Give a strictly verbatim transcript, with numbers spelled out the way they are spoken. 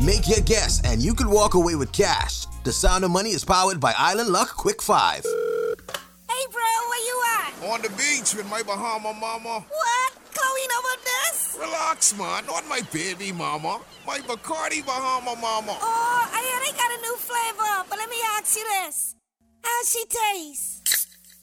Make your guess and you could walk away with cash. The Sound of Money is powered by Island Luck Quick five. Hey, bro, where you at? On the beach with my Bahama mama. What? Chloe know about this? Relax, man. Not my baby mama. My Bacardi Bahama mama. Oh, I hear they got a new flavor, but let me ask you this. How she taste?